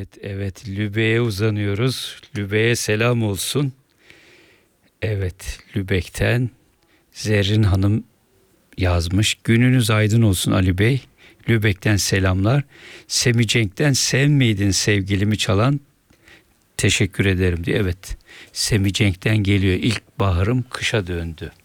Evet, Lübeck'e uzanıyoruz. Lübeck'e selam olsun. Evet, Lübeck'ten Zerrin Hanım yazmış. Gününüz aydın olsun Ali Bey. Lübeck'ten selamlar. Semicenk'ten Sen miydin sevgilimi çalan, teşekkür ederim diye. Evet, Semicenk'ten geliyor. İlk baharım kışa döndü.